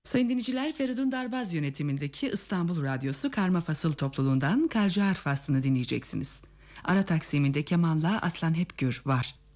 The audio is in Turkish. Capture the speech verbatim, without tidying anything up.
Sayın dinleyiciler, Feridun Darbaz yönetimindeki İstanbul Radyosu Karma Fasıl topluluğundan Karcıar faslını dinleyeceksiniz. Ara taksiminde kemanla Aslan Hepgür var.